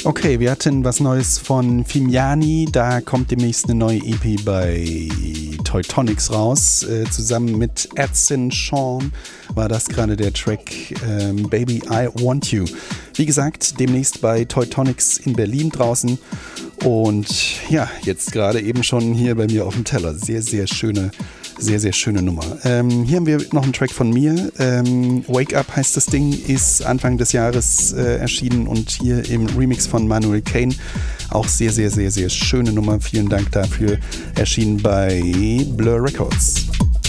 Okay, wir hatten was Neues von Fimiani. Da kommt demnächst eine neue EP bei Teutonics raus. Zusammen mit Edson Sean war das gerade der Track Baby I Want You. Wie gesagt, demnächst bei Teutonics in Berlin draußen. Und ja, jetzt gerade eben schon hier bei mir auf dem Teller. Sehr, sehr schöne Nummer. Hier haben wir noch einen Track von mir. Wake Up heißt das Ding, ist Anfang des Jahres erschienen und hier im Remix von Manuel Kane. Auch sehr, sehr, sehr, sehr schöne Nummer. Vielen Dank dafür. Erschienen bei Blur Records.